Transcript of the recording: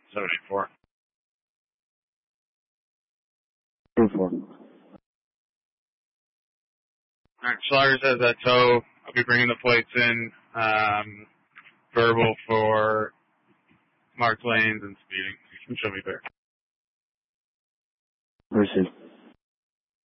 784. 2-4. Alright, Schlager says that tow. I'll be bringing the plates in. Verbal for marked lanes and speeding. She'll be there. Received.